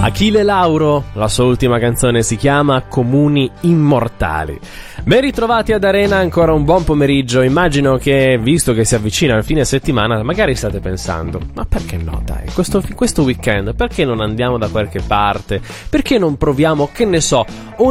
Achille Lauro, la sua ultima canzone si chiama Comuni Immortali. Ben ritrovati ad Arena, ancora un buon pomeriggio. Immagino che, visto che si avvicina il fine settimana, magari state pensando: ma perché no, dai, questo weekend perché non andiamo da qualche parte? Perché non proviamo, che ne so,